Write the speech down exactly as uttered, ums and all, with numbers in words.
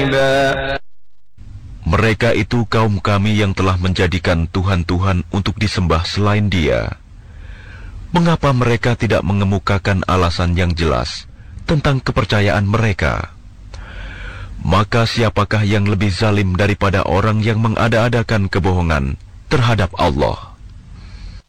Mereka itu kaum kami yang telah menjadikan Tuhan-Tuhan untuk disembah selain Dia. Mengapa mereka tidak mengemukakan alasan yang jelas tentang kepercayaan mereka? Maka siapakah yang lebih zalim daripada orang yang mengada-adakan kebohongan terhadap Allah?